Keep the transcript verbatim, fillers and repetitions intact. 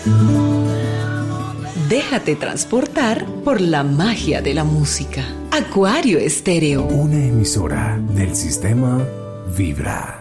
Déjate transportar por la magia de la música. Acuario Estéreo. Una emisora del sistema Vibra.